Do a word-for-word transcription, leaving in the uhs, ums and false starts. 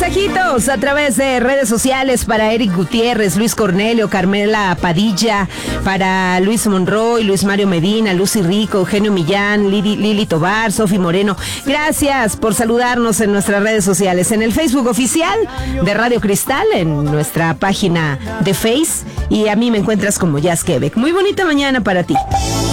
mensajitos a través de redes sociales para Eric Gutiérrez, Luis Cornelio, Carmela Padilla, para Luis Monroy, Luis Mario Medina, Lucy Rico, Eugenio Millán, Lili, Lili Tobar, Sofi Moreno. Gracias por saludarnos en nuestras redes sociales, en el Facebook oficial de Radio Cristal, en nuestra página de Face, y a mí me encuentras como Jazz Quebec. Muy bonita mañana para ti.